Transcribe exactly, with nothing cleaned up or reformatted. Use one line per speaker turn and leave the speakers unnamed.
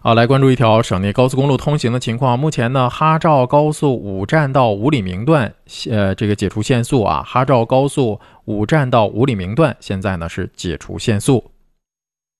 好，来关注一条省内高速公路通行的情况。目前呢，哈赵高速五站到五里明段，呃，这个解除限速啊。哈赵高速五站到五里明段现在呢是解除限速。